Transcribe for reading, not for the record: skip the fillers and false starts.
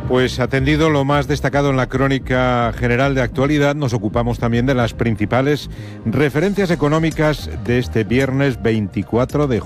Pues atendido lo más destacado en la crónica general de actualidad, nos ocupamos también de las principales referencias económicas de este viernes 24 de